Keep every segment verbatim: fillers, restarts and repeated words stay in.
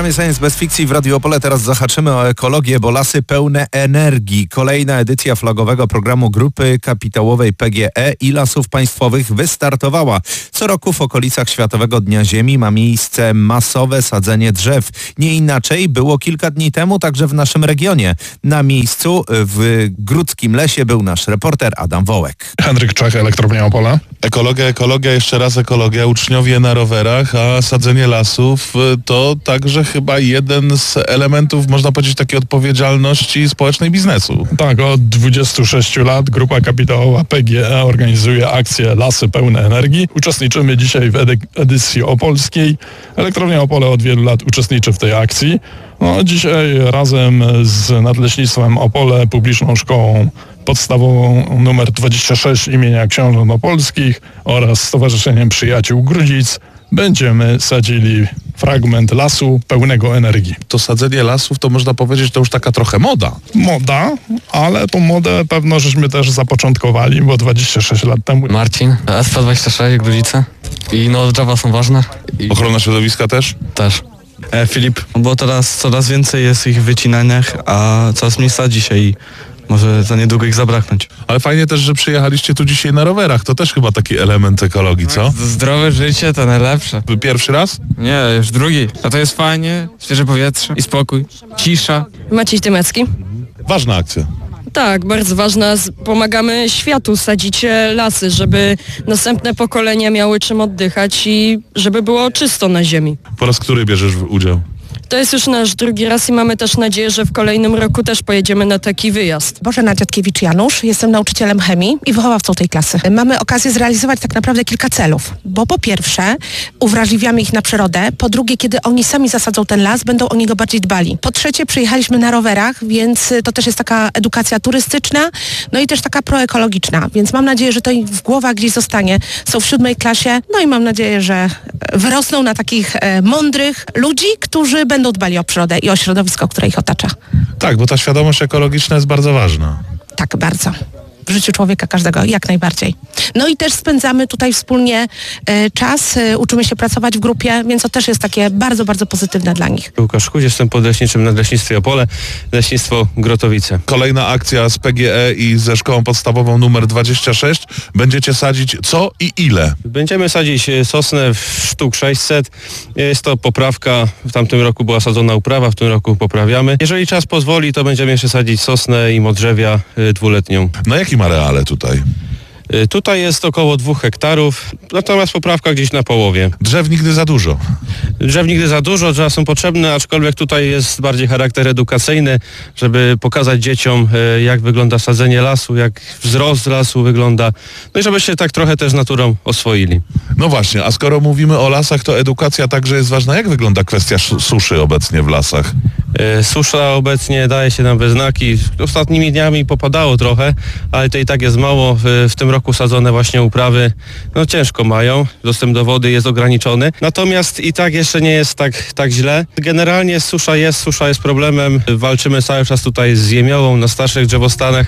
programie Science bez fikcji w Radiu Opole teraz zahaczymy o ekologię, bo lasy pełne energii. Kolejna edycja flagowego programu Grupy Kapitałowej P G E i Lasów Państwowych wystartowała. Co roku w okolicach Światowego Dnia Ziemi ma miejsce masowe sadzenie drzew. Nie inaczej było kilka dni temu także w naszym regionie. Na miejscu w Grudzkim Lesie był nasz reporter Adam Wołek. Henryk Czech, Elektrownia Opole. Ekologia, ekologia, jeszcze raz ekologia, uczniowie na rowerach, a sadzenie lasów to także chyba jeden z elementów, można powiedzieć, takiej odpowiedzialności społecznej biznesu. Tak, od dwudziestu sześciu lat Grupa Kapitałowa P G E organizuje akcję Lasy Pełne Energii. Uczestniczymy dzisiaj w edy- edycji opolskiej. Elektrownia Opole od wielu lat uczestniczy w tej akcji. No, dzisiaj razem z Nadleśnictwem Opole, Publiczną Szkołą Podstawową numer dwadzieścia sześć imienia Książąt Opolskich oraz Stowarzyszeniem Przyjaciół Grudzic będziemy sadzili fragment lasu pełnego energii. To sadzenie lasów to można powiedzieć, to już taka trochę moda. Moda, ale tą modę pewno żeśmy też zapoczątkowali, bo dwadzieścia sześć lat temu. Marcin, S P dwadzieścia sześć, Grudzice. I no drzewa są ważne. I... Ochrona środowiska też? Też. E, Filip, bo teraz coraz więcej jest ich wycinanych, a coraz mniej sadzi się i może za niedługo ich zabraknąć. Ale fajnie też, że przyjechaliście tu dzisiaj na rowerach. To też chyba taki element ekologii, co? Zdrowe życie to najlepsze. Pierwszy raz? Nie, już drugi. A to jest fajnie, świeże powietrze i spokój, cisza. Maciej Tymecki. Ważna akcja. Tak, bardzo ważna. Z- Pomagamy światu sadzić e, lasy, żeby następne pokolenia miały czym oddychać i żeby było czysto na ziemi. Po raz który bierzesz w udział? To jest już nasz drugi raz i mamy też nadzieję, że w kolejnym roku też pojedziemy na taki wyjazd. Bożena Dziadkiewicz-Janusz, jestem nauczycielem chemii i wychowawcą tej klasy. Mamy okazję zrealizować tak naprawdę kilka celów, bo po pierwsze uwrażliwiamy ich na przyrodę, po drugie kiedy oni sami zasadzą ten las, będą o niego bardziej dbali. Po trzecie przyjechaliśmy na rowerach, więc to też jest taka edukacja turystyczna, no i też taka proekologiczna, więc mam nadzieję, że to ich w głowach gdzieś zostanie. Są w siódmej klasie, no i mam nadzieję, że wyrosną na takich e, mądrych ludzi, którzy będą dbali o przyrodę i o środowisko, które ich otacza. Tak, bo ta świadomość ekologiczna jest bardzo ważna. Tak, bardzo. W życiu człowieka każdego, jak najbardziej. No i też spędzamy tutaj wspólnie e, czas, e, uczymy się pracować w grupie, więc to też jest takie bardzo, bardzo pozytywne dla nich. Łukasz Kuś, jestem podleśniczym Nadleśnictwie Opole, Leśnictwo Grotowice. Kolejna akcja z P G E i ze Szkołą Podstawową numer dwadzieścia sześć. Będziecie sadzić co i ile? Będziemy sadzić sosnę w sztuk sześćset. Jest to poprawka, w tamtym roku była sadzona uprawa, w tym roku poprawiamy. Jeżeli czas pozwoli, to będziemy jeszcze sadzić sosnę i modrzewia y, dwuletnią. Na jakim areale tutaj? Y, Tutaj jest około dwóch hektarów, natomiast poprawka gdzieś na połowie. Drzew nigdy za dużo. Drzew nigdy za dużo, drzewa są potrzebne, aczkolwiek tutaj jest bardziej charakter edukacyjny, żeby pokazać dzieciom, e, jak wygląda sadzenie lasu, jak wzrost lasu wygląda, no i żebyście tak trochę też naturą oswoili. No właśnie, a skoro mówimy o lasach, to edukacja także jest ważna. Jak wygląda kwestia sz- suszy obecnie w lasach? E, Susza obecnie daje się nam we znaki. Ostatnimi dniami popadało trochę, ale to i tak jest mało. W, w tym roku sadzone właśnie uprawy, no ciężko mają. Dostęp do wody jest ograniczony. Natomiast i tak jeszcze nie jest tak, tak źle. Generalnie susza jest, susza jest problemem. Walczymy cały czas tutaj z ziemiołą na starszych drzewostanach.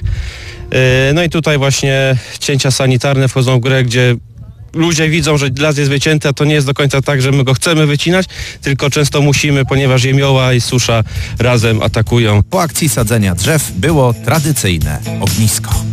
E, No i tutaj właśnie cięcia sanitarne wchodzą w grę, gdzie ludzie widzą, że las jest wycięty, a to nie jest do końca tak, że my go chcemy wycinać, tylko często musimy, ponieważ ziemioła i susza razem atakują. Po akcji sadzenia drzew było tradycyjne ognisko.